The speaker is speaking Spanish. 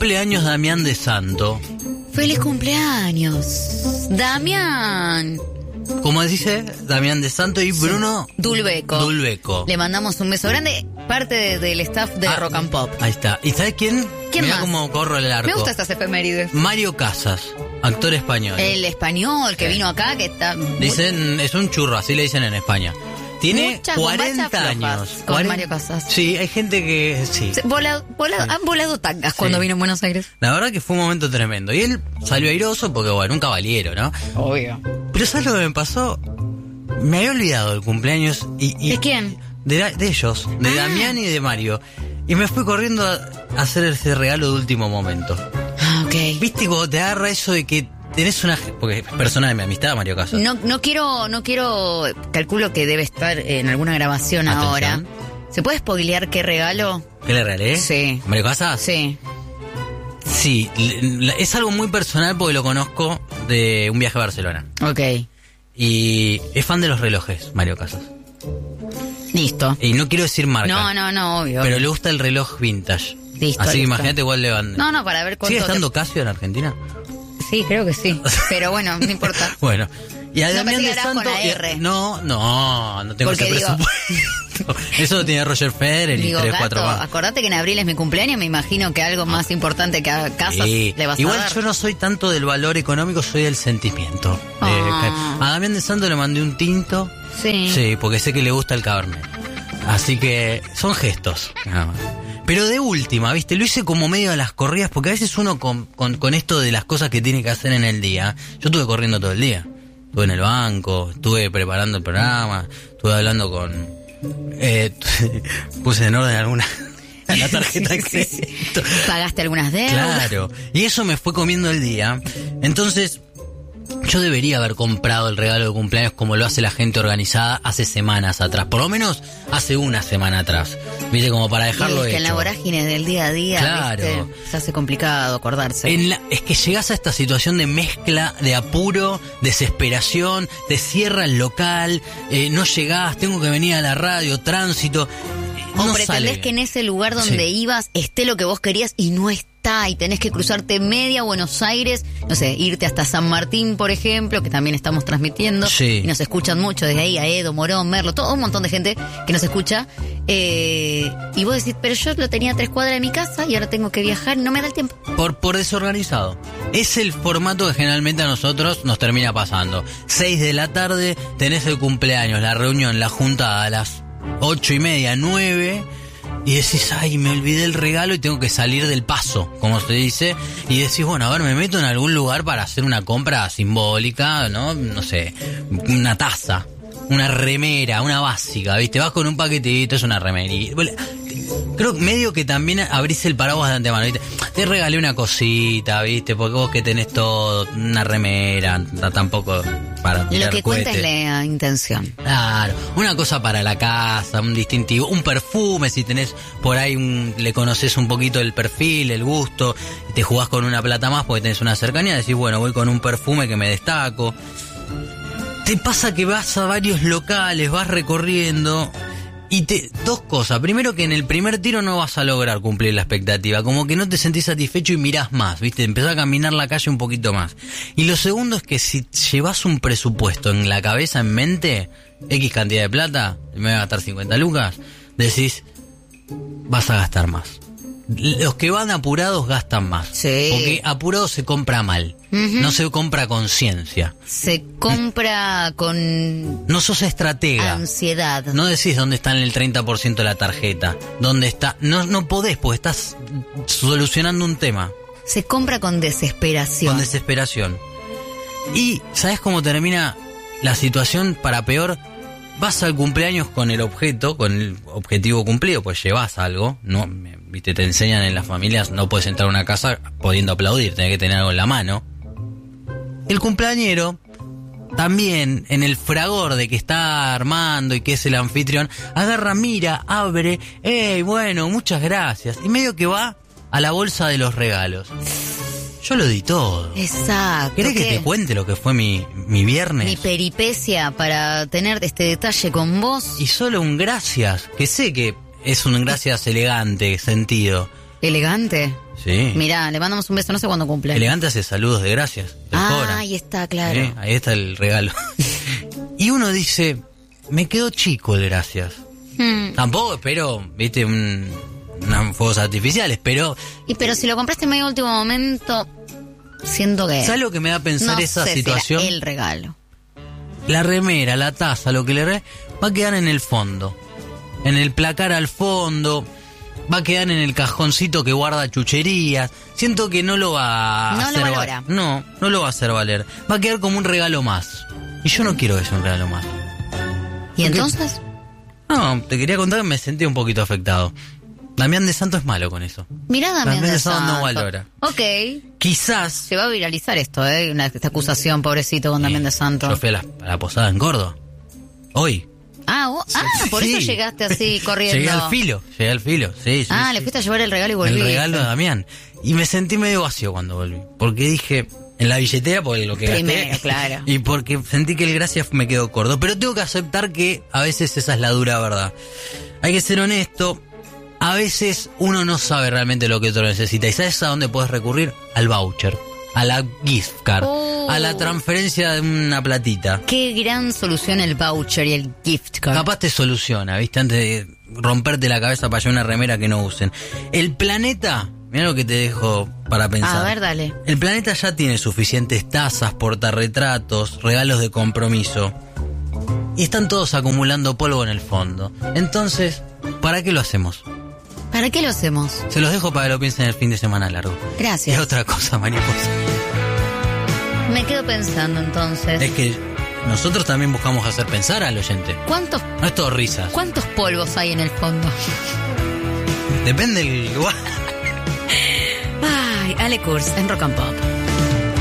Cumpleaños Damián de Santo. ¡Feliz cumpleaños, Damián! Como dice, Damián de Santo y Bruno Dulbeco. Le mandamos un beso grande, parte del staff de Rock and Pop. Ahí está. ¿Y sabes quién? ¿Quién Mirá más? cómo corro el arco. Me gustan estas efemérides. Mario Casas, actor español. El español que vino acá, que está... Dicen, es un churro, así le dicen en España. Tiene Muchas 40 años. Con Mario Casas. Sí, hay gente que... Sí. Han volado tangas cuando vino en Buenos Aires. La verdad que fue un momento tremendo. Y él salió airoso porque, bueno, un caballero, ¿no? Obvio. Pero ¿sabes lo que me pasó? Me había olvidado del cumpleaños y ¿De quién? De ellos, de Damián y de Mario. Y me fui corriendo a hacer ese regalo de último momento. Ah, ok. ¿Viste cuando te agarra eso de que tenés una... Porque es persona de mi amistad, Mario Casas. No quiero... Calculo que debe estar en alguna grabación. Atención. Ahora. ¿Se puede spoilear qué regalo? ¿Qué le regalé? Sí. ¿Mario Casas? Sí. Sí, es algo muy personal porque lo conozco de un viaje a Barcelona. Ok. Y es fan de los relojes, Mario Casas. Listo. Y no quiero decir marca. No, obvio. Pero le gusta el reloj vintage. Listo, Así que listo. imagínate igual le van... No, para ver cuánto... ¿Sigue estando Casio en Argentina? Sí, creo que sí. Pero bueno, no importa. Bueno. Y a No Damián pensé de que Santo... harás con la R. No tengo Porque ese digo- presupuesto. Eso lo tenía Roger Federer y Digo, 3, 4 gato, más. acordate que en abril es mi cumpleaños, me imagino que algo más importante que a Casas Sí. le vas a Igual dar. yo no soy tanto del valor económico, soy del sentimiento. Ah. A Damián de Santo le mandé un tinto. Sí. Sí, porque sé que le gusta el Cabernet. Así que son gestos, nada más. Pero de última, ¿viste? Lo hice como medio a las corridas, porque a veces uno con esto de las cosas que tiene que hacer en el día, yo estuve corriendo todo el día. Estuve en el banco, estuve preparando el programa, estuve hablando con... puse en orden alguna... la tarjeta de crédito. ¿Pagaste algunas deudas? Claro, y eso me fue comiendo el día. Entonces, yo debería haber comprado el regalo de cumpleaños como lo hace la gente organizada hace semanas atrás. Por lo menos hace una semana atrás. ¿Viste? Como para dejarlo Y es que en la hecho. vorágine del día a día, Claro. ¿viste? Se hace complicado acordarse. Es que llegás a esta situación de mezcla, de apuro, desesperación, te cierra el local, no llegás, tengo que venir a la radio, tránsito. O No pretendés sale. que en ese lugar donde Sí. ibas esté lo que vos querías y no está, y tenés que cruzarte media Buenos Aires, no sé, irte hasta San Martín, por ejemplo, que también estamos transmitiendo, Sí. y nos escuchan mucho desde ahí, a Edo, Morón, Merlo, todo un montón de gente que nos escucha, y vos decís, pero yo lo tenía a 3 cuadras de mi casa y ahora tengo que viajar, no me da el tiempo. Por desorganizado. Es el formato que generalmente a nosotros nos termina pasando. 6 de la tarde, tenés el cumpleaños, la reunión, la juntada a las 8:30, 9, y decís, ay, me olvidé el regalo y tengo que salir del paso, como se dice, y decís, bueno, a ver, me meto en algún lugar para hacer una compra simbólica, ¿no? No sé, una taza, una remera, una básica, ¿viste? Vas con un paquetito, es una remerita. Creo que medio que también abrís el paraguas de antemano, ¿viste? Te regalé una cosita, ¿viste? Porque vos que tenés todo, una remera, tampoco para Lo tirar que cuenta es cohetes. la intención. Claro, una cosa para la casa, un distintivo, un perfume, si tenés por ahí le conoces un poquito el perfil, el gusto, te jugás con una plata más porque tenés una cercanía, decís, bueno, voy con un perfume que me destaco. Te pasa que vas a varios locales, vas recorriendo y dos cosas. Primero, que en el primer tiro no vas a lograr cumplir la expectativa, como que no te sentís satisfecho y mirás más, ¿viste? Empezás a caminar la calle un poquito más. Y lo segundo es que si llevas un presupuesto en la cabeza, en mente, X cantidad de plata, me voy a gastar 50 lucas, decís, vas a gastar más. Los que van apurados gastan más. Sí. Porque apurado se compra mal. No se compra con ciencia. Se compra con No sos estratega. ansiedad. No decís dónde está en el 30% de la tarjeta. ¿Dónde está? No podés, porque estás solucionando un tema. Se compra con desesperación. Con desesperación. Y, ¿sabés cómo termina la situación para peor? Vas al cumpleaños con el objeto, con el objetivo cumplido, pues llevas algo, ¿no? Viste, te enseñan en las familias, no puedes entrar a una casa pudiendo aplaudir, tenés que tener algo en la mano. El cumpleañero, también en el fragor de que está armando y que es el anfitrión, agarra, mira, abre, bueno, muchas gracias. Y medio que va a la bolsa de los regalos. Yo lo di todo. Exacto. ¿Querés que ¿Qué? te cuente lo que fue mi viernes? Mi peripecia para tener este detalle con vos. Y solo un gracias, que sé que es un gracias elegante, sentido, Elegante. Sí. Mirá, le mandamos un beso, no sé cuándo cumple. Elegante hace saludos de gracias. Ahí está, claro. Sí, ahí está el regalo. Y uno dice, me quedó chico el gracias. Tampoco espero, viste, unos fuegos artificiales, pero... Pero si lo compraste en medio último momento, siento que... ¿Sabes lo que me da a pensar esa situación? Si era el regalo. La remera, la taza, lo que le va a quedar en el fondo. En el placar al fondo, va a quedar en el cajoncito que guarda chucherías. Siento que no lo va a hacer valora. No lo va a hacer valer. Va a quedar como un regalo más. Y yo no quiero que sea un regalo más. ¿Y entonces? No, te quería contar que me sentí un poquito afectado. Damián de Santo es malo con eso. Mirá, Damián de Santo no valora. Ok. Quizás... Se va a viralizar esto, esta acusación, pobrecito, con Damián de Santo. Yo fui a la posada en Córdoba. Hoy. Por eso llegaste así corriendo. Llegué al filo, sí. Le fuiste a llevar el regalo y volví. El regalo de Damián. Y me sentí medio vacío cuando volví. Porque dije, en la billetera, porque lo que primero, gasté. Claro. Y porque sentí que el gracias me quedó corto. Pero tengo que aceptar que a veces esa es la dura verdad. Hay que ser honesto. A veces uno no sabe realmente lo que otro necesita. ¿Y sabes a dónde puedes recurrir? Al voucher, a la gift card, a la transferencia de una platita. Qué gran solución el voucher y el gift card. Capaz te soluciona, ¿viste? Antes de romperte la cabeza para llevar una remera que no usen. El planeta, mira lo que te dejo para pensar. A ver, dale. El planeta ya tiene suficientes tazas, portarretratos, regalos de compromiso. Y están todos acumulando polvo en el fondo. Entonces, ¿para qué lo hacemos? ¿Para qué lo hacemos? Se los dejo para que lo piensen el fin de semana largo. Gracias. Y otra cosa, mariposa. Me quedo pensando entonces. Es que nosotros también buscamos hacer pensar al oyente. No es todo risas. ¿Cuántos polvos hay en el fondo? Depende del lugar. Ay, Ale Kurz en Rock and Pop.